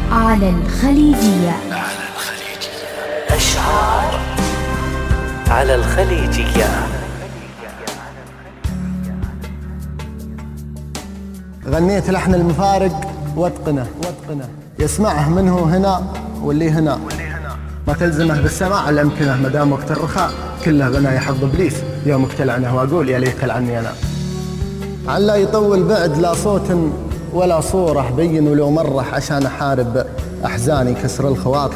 على الخليجية. أشعار على الخليجية. غنيت لحن المفارق واتقنه يسمعه منه هنا واللي هنا، ما تلزمه بالسماع الأمكنة، مدام وقت الرخاء كله غنى يحظ إبليس، يوم اقتلعنه وأقول يا ليت عني أنا. علا يطول بعد لا صوت ولا صورة، بين ولو مرة عشان أحارب أحزاني. كسر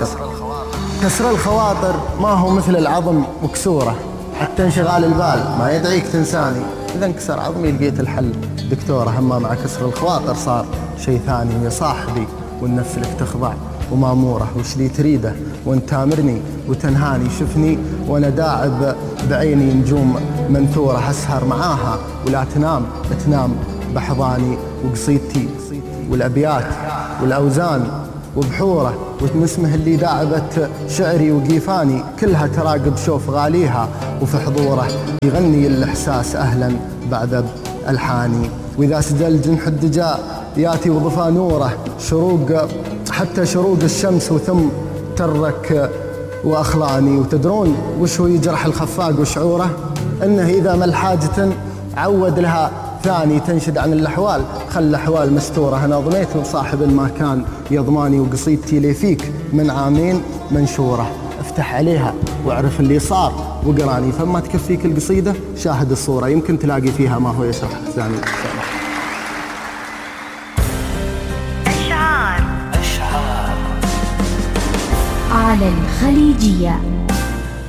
الخواطر ما هو مثل العظم مكسورة، حتى انشغال البال ما يدعيك تنساني. إذا انكسر عظمي لقيت الحل دكتورة، أما مع كسر الخواطر صار شي ثاني. يا صاحبي والنفس لك تخضع ومامورة، وش لي تريده وانت تامرني وتنهاني. شفني وانا داعب بعيني نجوم منثورة، أسهر معاها ولا تنام بحضاني. وقصيدتي والأبيات والأوزان وبحوره واسمه اللي داعبت شعري وقيفاني، كلها تراقب شوف غاليها وفي حضوره يغني الإحساس أهلا بعد ألحاني. وإذا سجل جنح الدجاء ياتي وضفى نوره، حتى شروق الشمس وثم ترك وأخلاني. وتدرون وش هو يجرح الخفاق وشعوره؟ إنه إذا مل حاجة عود لها ثاني. تنشد عن الأحوال خل الأحوال مستورة. أنا ضميت لصاحب ما كان يضماني، وقصيدتي لي فيك من عامين منشورة. افتح عليها واعرف اللي صار وقراني، فما تكفيك القصيدة شاهد الصورة، يمكن تلاقي فيها ما هو يشرح ثاني. على الخليجية.